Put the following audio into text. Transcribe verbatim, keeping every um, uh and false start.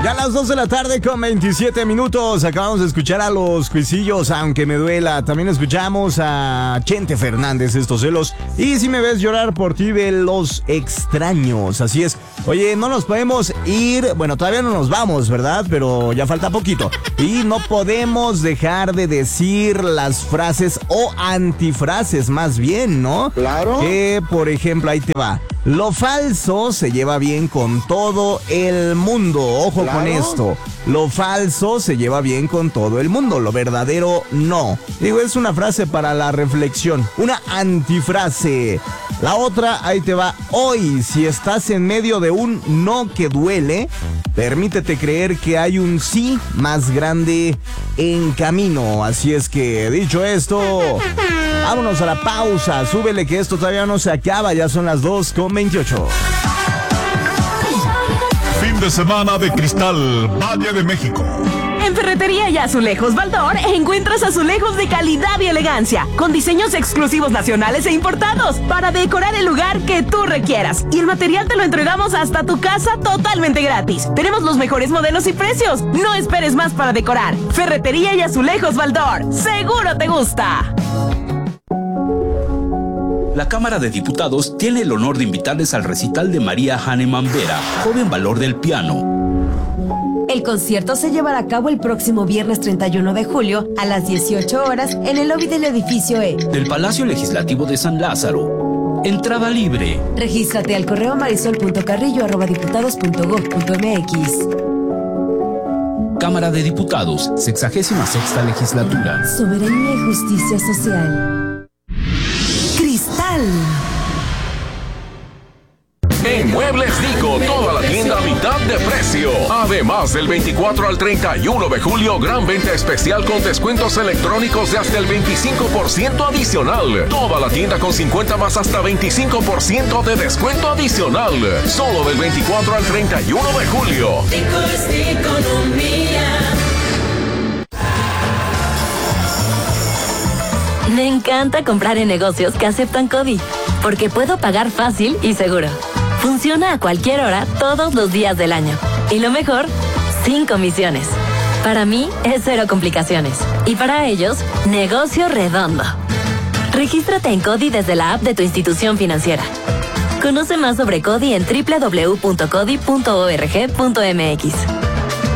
Ya a las dos de la tarde con veintisiete minutos. Acabamos de escuchar a los Cuisillos, aunque me duela. También escuchamos a Chente Fernández, Estos celos. Y si me ves llorar por ti, de Los Extraños. Así es. Oye, no nos podemos ir. Bueno, todavía no nos vamos, ¿verdad? Pero ya falta poquito. Y no podemos dejar de decir las frases o antifrases, más bien, ¿no? Claro. Que, por ejemplo, ahí te va. Lo falso se lleva bien con todo el mundo. Ojo Claro. con esto. Lo falso se lleva bien con todo el mundo. Lo verdadero no. Digo, es una frase para la reflexión. Una antifrase. La otra, ahí te va. Hoy, si estás en medio de un no que duele, permítete creer que hay un sí más grande en camino. Así es que, dicho esto, vámonos a la pausa. Súbele que esto todavía no se acaba. Ya son las dos con veintiocho. Fin de semana de Cristal, Valle de México. En Ferretería y Azulejos Baldor encuentras azulejos de calidad y elegancia, con diseños exclusivos nacionales e importados, para decorar el lugar que tú requieras. Y el material te lo entregamos hasta tu casa totalmente gratis. Tenemos los mejores modelos y precios. No esperes más para decorar. Ferretería y Azulejos Baldor. ¡Seguro te gusta! La Cámara de Diputados tiene el honor de invitarles al recital de María Hahnemann Vera, joven valor del piano. El concierto se llevará a cabo el próximo viernes treinta y uno de julio a las dieciocho horas en el lobby del edificio E del Palacio Legislativo de San Lázaro. Entrada libre. Regístrate al correo marisol punto carrillo arroba diputados punto gob punto mx. Cámara de Diputados, sexagésima sexta legislatura. Soberanía y justicia social. Cristal. En Muebles Dico, toda la tienda a mitad de precio. Además, del veinticuatro al treinta y uno de julio, gran venta especial con descuentos electrónicos de hasta el veinticinco por ciento adicional. Toda la tienda con cincuenta más hasta veinticinco por ciento de descuento adicional. Solo del veinticuatro al treinta y uno de julio. Dico es economía. Me encanta comprar en negocios que aceptan CODI, porque puedo pagar fácil y seguro. Funciona a cualquier hora, todos los días del año. Y lo mejor, sin comisiones. Para mí, es cero complicaciones. Y para ellos, negocio redondo. Regístrate en CODI desde la app de tu institución financiera. Conoce más sobre CODI en doble u doble u doble u punto codi punto org punto mx.